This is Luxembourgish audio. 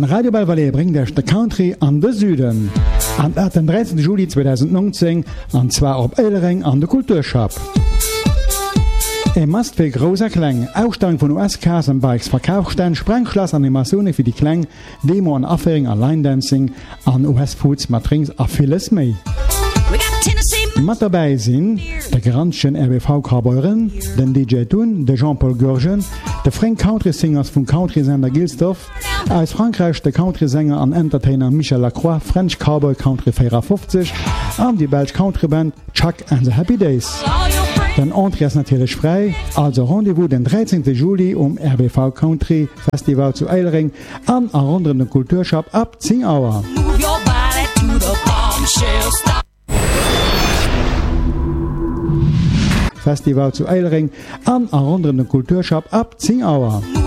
an Radio Belvalais bringt euch der Country an den Süden. An den 13. Juli 2019, und zwar auf Eilering an der Kulturshop. Mast fir groser Kkleng, Ausstellung vun US-Kas an Bikes, Verkaufstellen, Sprengklass, Animationune fir die Kkleng, Demo an Affering an Line-Dancing, an US-Foods, Matrings a vieles méi. Mat dabei sinn der Grandschen RBV-Kabeuren, den DJ Thun, de Jean-Paul Gurgen, de Frank Country-Singers vum Country-Sender Gilstoff, aus Frankreich de Country-Sänger an Entertainer Michel Lacroix, French Cowboy Country 54, an die Belge Country-Band Chuck and the Happy Days. Den Entrée ist natürlich frei, also Rendezvous den 13. Juli RBV Country Festival zu Eilering an runden den Kulturshop ab 10 Uhr. Festival zu Eilering an runden den Kulturshop ab 10 Uhr.